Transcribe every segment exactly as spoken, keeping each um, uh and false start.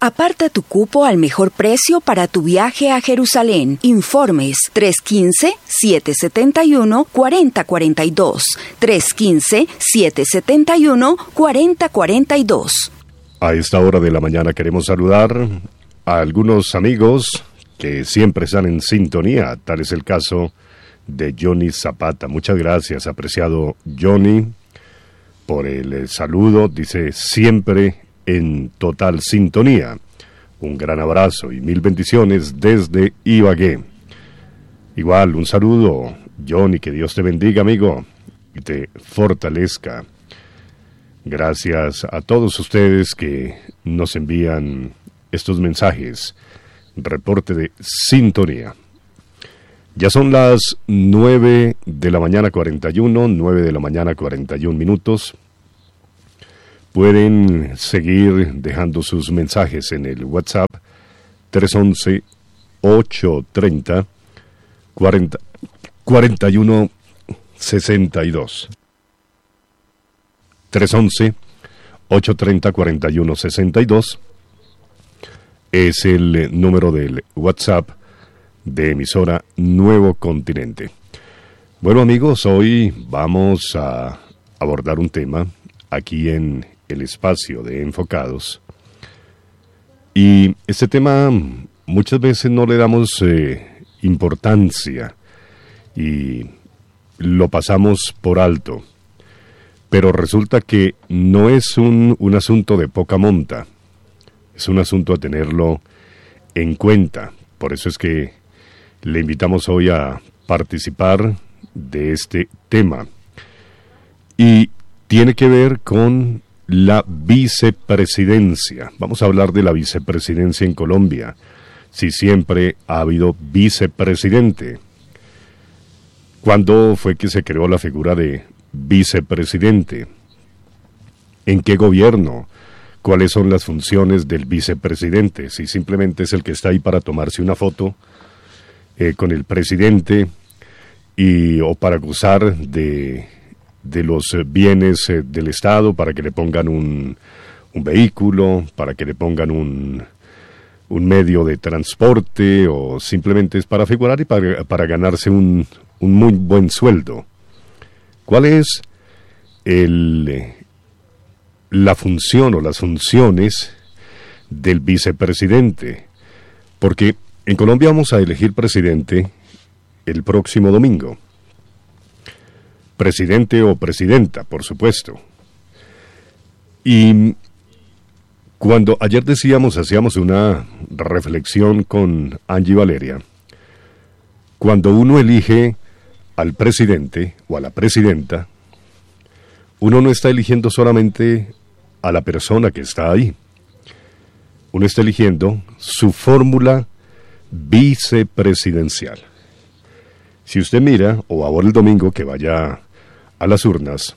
Aparta tu cupo al mejor precio para tu viaje a Jerusalén. Informes tres uno cinco, siete siete uno, cuatro cero cuatro dos. tres uno cinco, siete siete uno, cuatro cero cuatro dos. A esta hora de la mañana queremos saludar a algunos amigos que siempre están en sintonía. Tal es el caso de Johnny Zapata. Muchas gracias, apreciado Johnny, por el saludo. Dice, siempre en total sintonía. Un gran abrazo y mil bendiciones desde Ibagué. Igual, un saludo, Johnny, que Dios te bendiga, amigo, y te fortalezca. Gracias a todos ustedes que nos envían estos mensajes. Reporte de sintonía. Ya son las nueve de la mañana cuarenta y uno, nueve de la mañana cuarenta y un minutos. Pueden seguir dejando sus mensajes en el WhatsApp tres uno uno, ocho tres cero, cuarenta y uno sesenta y dos. tres uno uno, ocho tres cero, cuarenta y uno sesenta y dos es el número del WhatsApp de emisora Nuevo Continente. Bueno, amigos, hoy vamos a abordar un tema aquí en el espacio de Enfocados. Y este tema muchas veces no le damos eh, importancia y lo pasamos por alto. Pero resulta que no es un, un asunto de poca monta, es un asunto a tenerlo en cuenta. Por eso es que le invitamos hoy a participar de este tema. Y tiene que ver con la vicepresidencia. Vamos a hablar de la vicepresidencia en Colombia. Si siempre ha habido vicepresidente. ¿Cuándo fue que se creó la figura de vicepresidente? ¿En qué gobierno? ¿Cuáles son las funciones del vicepresidente? Si simplemente es el que está ahí para tomarse una foto eh, con el presidente y o para gozar de, de los bienes eh, del Estado, para que le pongan un, un vehículo, para que le pongan un, un medio de transporte, o simplemente es para figurar y para, para ganarse un, un muy buen sueldo. ¿Cuál es el, la función o las funciones del vicepresidente? Porque en Colombia vamos a elegir presidente el próximo domingo. Presidente o presidenta, por supuesto. Y cuando ayer decíamos, hacíamos una reflexión con Angie Valeria, cuando uno elige al presidente o a la presidenta, uno no está eligiendo solamente a la persona que está ahí. Uno está eligiendo su fórmula vicepresidencial. Si usted mira, o ahora el domingo que vaya a las urnas,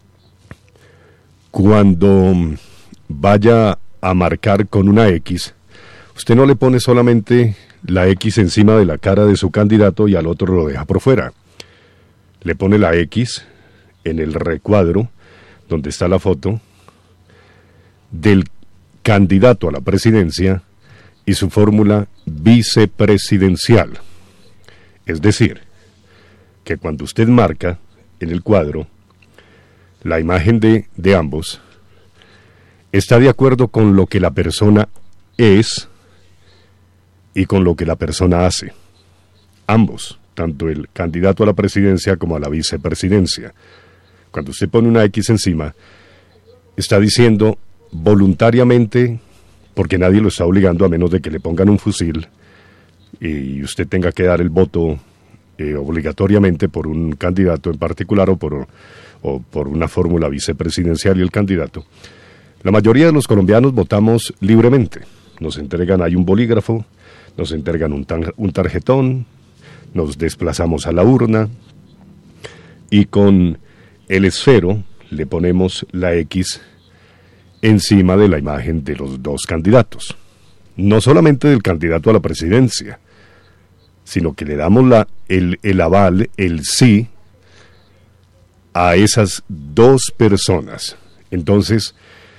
cuando vaya a marcar con una X, usted no le pone solamente la X encima de la cara de su candidato y al otro lo deja por fuera. Le pone la X en el recuadro donde está la foto del candidato a la presidencia y su fórmula vicepresidencial. Es decir, que cuando usted marca en el cuadro la imagen de, de ambos, está de acuerdo con lo que la persona es y con lo que la persona hace. Ambos, tanto el candidato a la presidencia como a la vicepresidencia. Cuando usted pone una X encima, está diciendo voluntariamente, porque nadie lo está obligando a menos de que le pongan un fusil y usted tenga que dar el voto eh, obligatoriamente por un candidato en particular o por, o por una fórmula vicepresidencial y el candidato. La mayoría de los colombianos votamos libremente. Nos entregan ahí un bolígrafo, nos entregan un, tar- un tarjetón, nos desplazamos a la urna y con el esfero le ponemos la X encima de la imagen de los dos candidatos. No solamente del candidato a la presidencia, sino que le damos la, el, el aval, el sí, a esas dos personas. Entonces,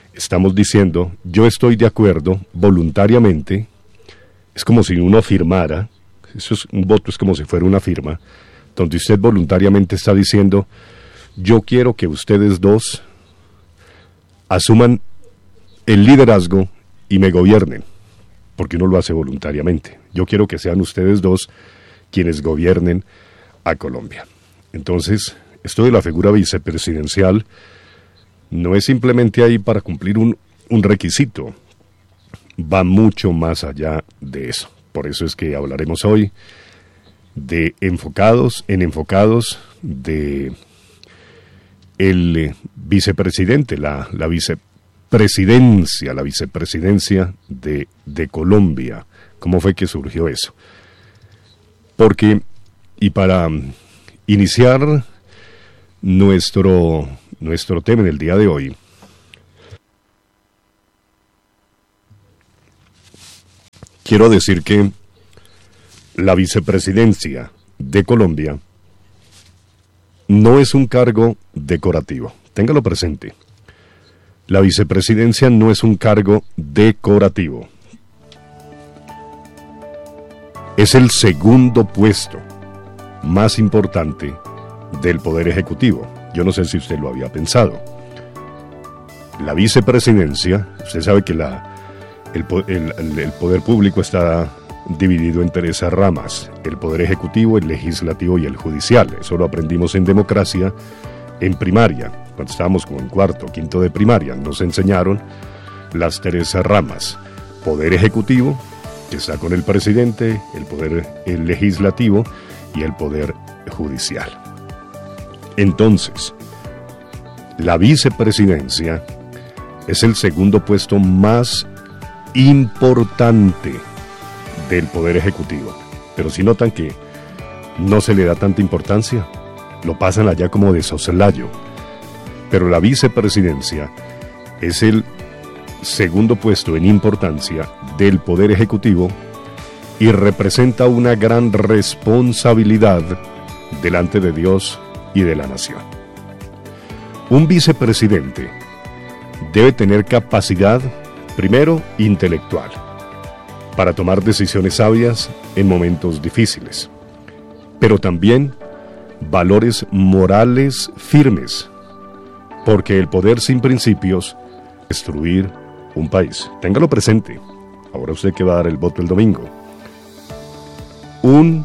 estamos diciendo, yo estoy de acuerdo voluntariamente. Es como si uno firmara, eso es, un voto es como si fuera una firma, donde usted voluntariamente está diciendo, yo quiero que ustedes dos asuman el liderazgo y me gobiernen, porque uno lo hace voluntariamente. Yo quiero que sean ustedes dos quienes gobiernen a Colombia. Entonces, esto de la figura vicepresidencial no es simplemente ahí para cumplir un, un requisito, va mucho más allá de eso. Por eso es que hablaremos hoy de enfocados en enfocados de el vicepresidente, la, la vicepresidencia, la vicepresidencia de, de Colombia. ¿Cómo fue que surgió eso? Porque, y para iniciar nuestro, nuestro tema en el día de hoy, quiero decir que la vicepresidencia de Colombia no es un cargo decorativo. Téngalo presente. La vicepresidencia no es un cargo decorativo. Es el segundo puesto más importante del Poder Ejecutivo. Yo no sé si usted lo había pensado. La vicepresidencia, usted sabe que la El, el, el poder público está dividido en tres ramas: el poder ejecutivo, el legislativo y el judicial. Eso lo aprendimos en democracia en primaria, cuando estábamos como en cuarto o quinto de primaria. Nos enseñaron las tres ramas: poder ejecutivo, que está con el presidente, el poder el legislativo y el poder judicial. Entonces, la vicepresidencia es el segundo puesto más importante del Poder Ejecutivo. Pero si notan que no se le da tanta importancia, lo pasan allá como de soslayo. Pero la vicepresidencia es el segundo puesto en importancia del Poder Ejecutivo y representa una gran responsabilidad delante de Dios y de la nación. Un vicepresidente debe tener capacidad, primero, intelectual, para tomar decisiones sabias en momentos difíciles, pero también valores morales firmes, porque el poder sin principios es destruir un país. Téngalo presente. Ahora usted que va a dar el voto el domingo. Un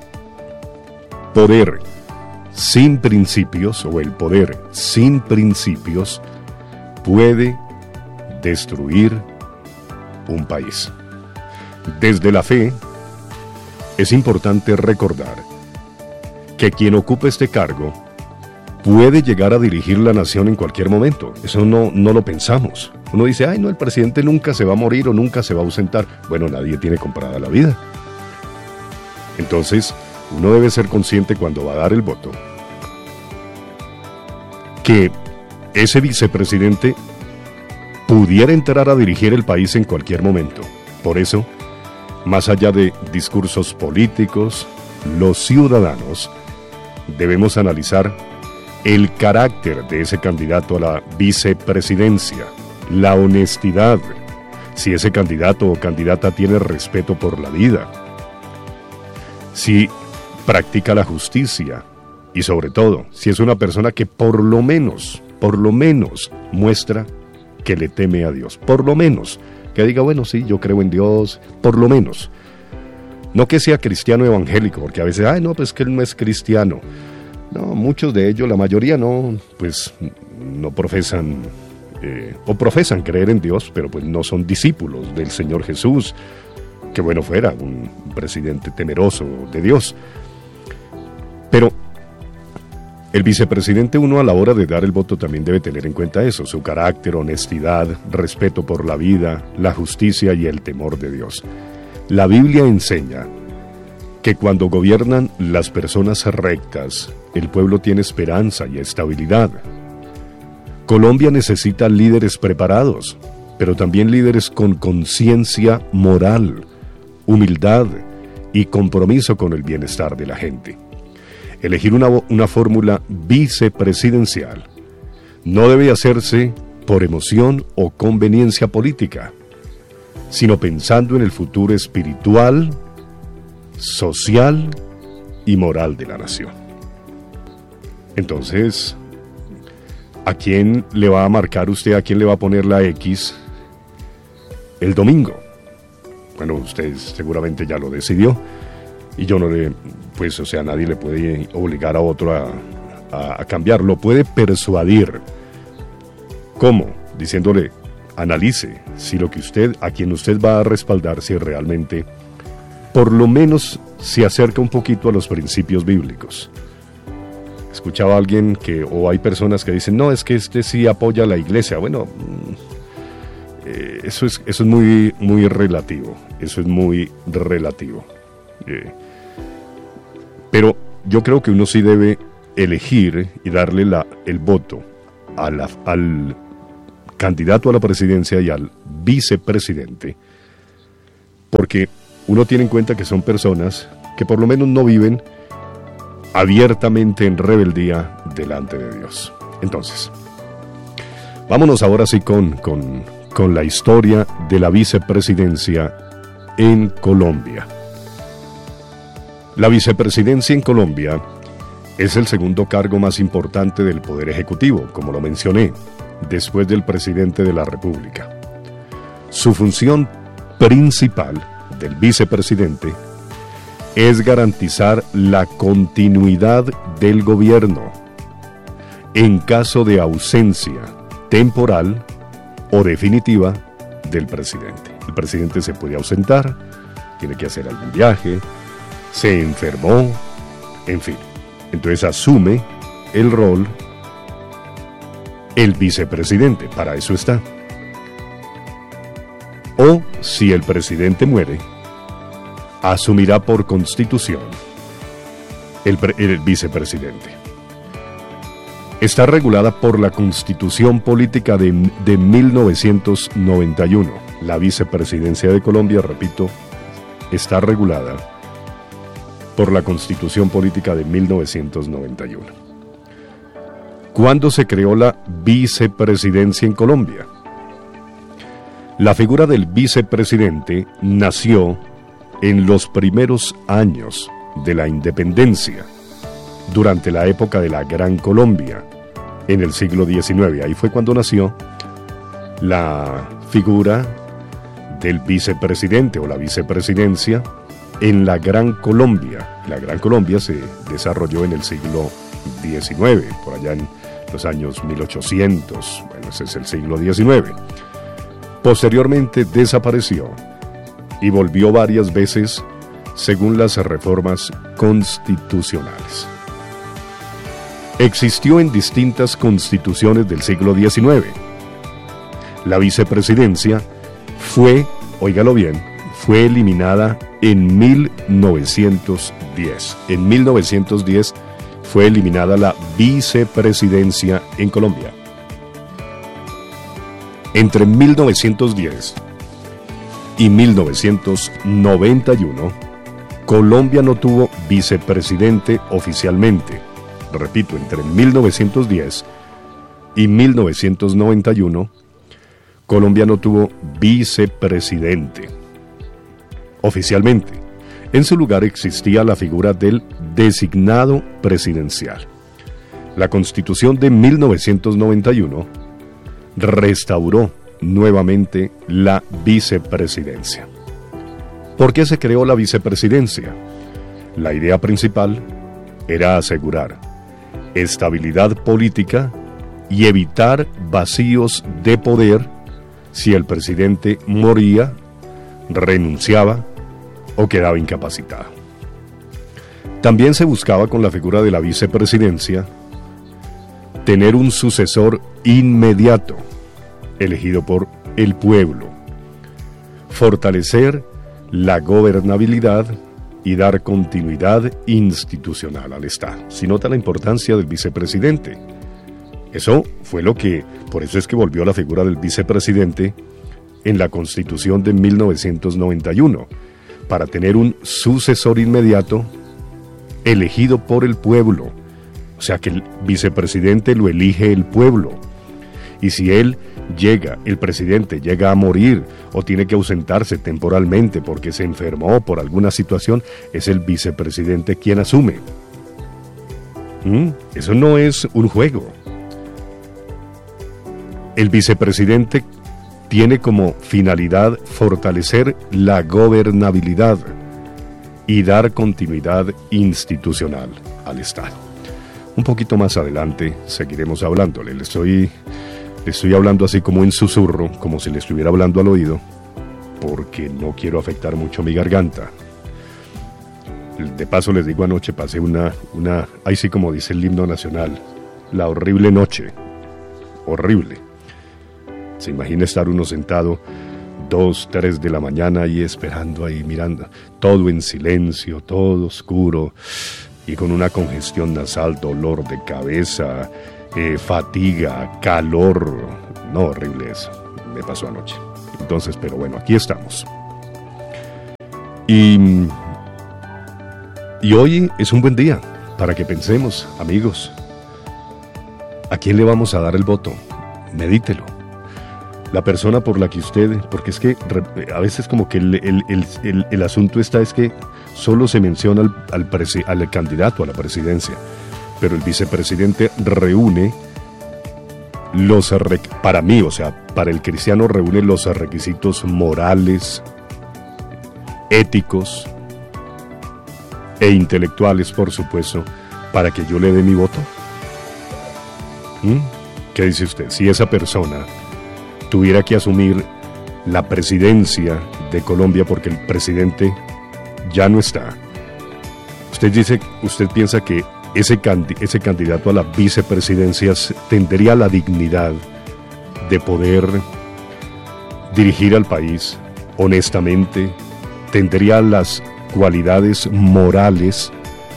poder sin principios, o el poder sin principios, puede destruir un país. Desde la fe, es importante recordar que quien ocupa este cargo puede llegar a dirigir la nación en cualquier momento. Eso no, no lo pensamos. Uno dice, ay no, el presidente nunca se va a morir o nunca se va a ausentar. Bueno, nadie tiene comprada la vida. Entonces, uno debe ser consciente cuando va a dar el voto que ese vicepresidente pudiera entrar a dirigir el país en cualquier momento. Por eso, más allá de discursos políticos, los ciudadanos debemos analizar el carácter de ese candidato a la vicepresidencia, la honestidad, si ese candidato o candidata tiene respeto por la vida, si practica la justicia y sobre todo, si es una persona que por lo menos, por lo menos muestra que le teme a Dios, por lo menos, que diga, bueno, sí, yo creo en Dios, por lo menos. No que sea cristiano evangélico, porque a veces, ay, no, pues que él no es cristiano. No, muchos de ellos, la mayoría no, pues no profesan, eh, o profesan creer en Dios, pero pues no son discípulos del Señor Jesús, que bueno fuera, un presidente temeroso de Dios. Pero el vicepresidente, uno a la hora de dar el voto también debe tener en cuenta eso, su carácter, honestidad, respeto por la vida, la justicia y el temor de Dios. La Biblia enseña que cuando gobiernan las personas rectas, el pueblo tiene esperanza y estabilidad. Colombia necesita líderes preparados, pero también líderes con conciencia moral, humildad y compromiso con el bienestar de la gente. Elegir una, una fórmula vicepresidencial no debe hacerse por emoción o conveniencia política, sino pensando en el futuro espiritual, social y moral de la nación. Entonces, ¿a quién le va a marcar usted, a quién le va a poner la X el domingo? Bueno, usted seguramente ya lo decidió y yo no le, pues, o sea, nadie le puede obligar a otro a, a, a cambiar. Lo puede persuadir. ¿Cómo? Diciéndole, analice si lo que usted, a quien usted va a respaldar, si realmente, por lo menos, se acerca un poquito a los principios bíblicos. Escuchaba a alguien que, o hay personas que dicen, no, es que este sí apoya a la iglesia. Bueno, eh, eso es, eso es muy, muy relativo. Eso es muy relativo. Eh, pero yo creo que uno sí debe elegir y darle la, el voto a la, al candidato a la presidencia y al vicepresidente, porque uno tiene en cuenta que son personas que por lo menos no viven abiertamente en rebeldía delante de Dios. Entonces, vámonos ahora sí con, con, con la historia de la vicepresidencia en Colombia. La vicepresidencia en Colombia es el segundo cargo más importante del Poder Ejecutivo, como lo mencioné, después del presidente de la República. Su función principal del vicepresidente es garantizar la continuidad del gobierno en caso de ausencia temporal o definitiva del presidente. El presidente se puede ausentar, tiene que hacer algún viaje, se enfermó, en fin. Entonces asume el rol el vicepresidente, para eso está. O si el presidente muere, asumirá por constitución el, el vicepresidente. Está regulada por la Constitución Política de, de mil novecientos noventa y uno. La vicepresidencia de Colombia, repito, está regulada por la Constitución Política de mil novecientos noventa y uno. ¿Cuándo se creó la vicepresidencia en Colombia? La figura del vicepresidente nació en los primeros años de la independencia, durante la época de la Gran Colombia, en el siglo diecinueve. Ahí fue cuando nació la figura del vicepresidente o la vicepresidencia en la Gran Colombia. La Gran Colombia se desarrolló en el siglo diecinueve, por allá en los años mil ochocientos, bueno, ese es el siglo diecinueve. Posteriormente desapareció y volvió varias veces según las reformas constitucionales. Existió en distintas constituciones del siglo diecinueve. La vicepresidencia fue, óigalo bien, fue eliminada en mil novecientos diez. En mil novecientos diez fue eliminada la vicepresidencia en Colombia. Entre mil novecientos diez y mil novecientos noventa y uno, Colombia no tuvo vicepresidente oficialmente. Repito, entre mil novecientos diez y mil novecientos noventa y uno, Colombia no tuvo vicepresidente oficialmente. En su lugar existía la figura del designado presidencial. La Constitución de mil novecientos noventa y uno restauró nuevamente la vicepresidencia. ¿Por qué se creó la vicepresidencia? La idea principal era asegurar estabilidad política y evitar vacíos de poder si el presidente moría, renunciaba o quedaba incapacitado. También se buscaba con la figura de la vicepresidencia tener un sucesor inmediato, elegido por el pueblo, fortalecer la gobernabilidad y dar continuidad institucional al Estado. Si nota la importancia del vicepresidente. Eso fue lo que, por eso es que volvió la figura del vicepresidente en la Constitución de mil novecientos noventa y uno, para tener un sucesor inmediato elegido por el pueblo. O sea que el vicepresidente lo elige el pueblo. Y si él llega, el presidente llega a morir o tiene que ausentarse temporalmente porque se enfermó por alguna situación, es el vicepresidente quien asume. ¿Mm? Eso no es un juego. El vicepresidente tiene como finalidad fortalecer la gobernabilidad y dar continuidad institucional al Estado. Un poquito más adelante seguiremos hablándole. Le estoy, le estoy hablando así como en susurro, como si le estuviera hablando al oído, porque no quiero afectar mucho mi garganta. De paso les digo, anoche pasé una, una, ahí sí como dice el himno nacional, la horrible noche, horrible. Se imagina estar uno sentado dos, tres de la mañana y esperando ahí, mirando, todo en silencio, todo oscuro, y con una congestión nasal, dolor de cabeza, eh, fatiga, calor. No, horrible eso, me pasó anoche. Entonces, pero bueno, aquí estamos. Y, y hoy es un buen día para que pensemos, amigos, ¿a quién le vamos a dar el voto? Medítelo. La persona por la que usted, porque es que a veces como que el, el, el, el, el asunto está es que solo se menciona al, al, presi, al candidato a la presidencia, pero el vicepresidente reúne los, para mí, o sea, para el cristiano reúne los requisitos morales, éticos e intelectuales, por supuesto, para que yo le dé mi voto. ¿Mm? ¿Qué dice usted? Si esa persona tuviera que asumir la presidencia de Colombia porque el presidente ya no está, usted dice, usted piensa que ese, candi- ese candidato a la vicepresidencia tendría la dignidad de poder dirigir al país honestamente, tendría las cualidades morales,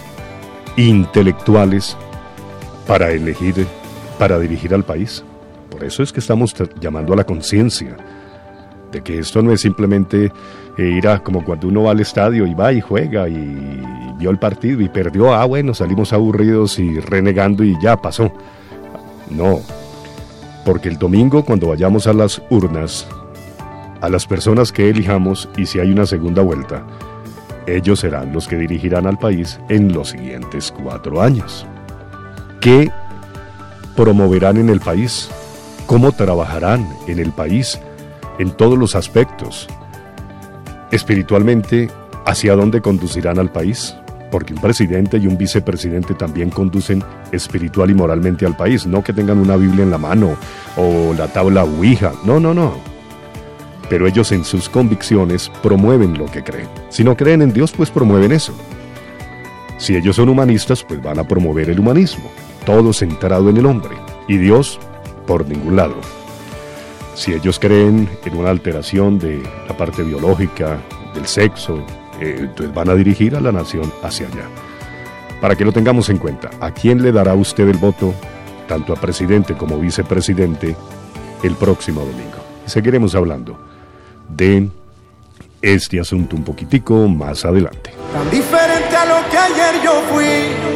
intelectuales para elegir, para dirigir al país? Por eso es que estamos llamando a la conciencia de que esto no es simplemente eh, ir a como cuando uno va al estadio y va y juega y vio el partido y perdió, ah bueno, salimos aburridos y renegando y ya pasó. No, porque el domingo cuando vayamos a las urnas, a las personas que elijamos y si hay una segunda vuelta, ellos serán los que dirigirán al país en los siguientes cuatro años. ¿Qué promoverán en el país? ¿Cómo trabajarán en el país en todos los aspectos? Espiritualmente, ¿hacia dónde conducirán al país? Porque un presidente y un vicepresidente también conducen espiritual y moralmente al país. No que tengan una Biblia en la mano o la tabla Ouija. No, no, no. Pero ellos en sus convicciones promueven lo que creen. Si no creen en Dios, pues promueven eso. Si ellos son humanistas, pues van a promover el humanismo. Todo centrado en el hombre. Y Dios por ningún lado. Si ellos creen en una alteración de la parte biológica, del sexo, eh, entonces van a dirigir a la nación hacia allá. Para que lo tengamos en cuenta, ¿a quién le dará usted el voto, tanto a presidente como vicepresidente, el próximo domingo? Seguiremos hablando de este asunto un poquitico más adelante. Tan diferente a lo que ayer yo fui.